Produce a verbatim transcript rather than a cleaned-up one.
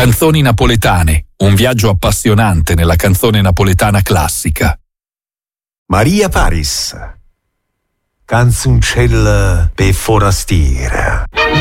Canzoni napoletane, un viaggio appassionante nella canzone napoletana classica. Maria Paris, canzoncella per forastiera.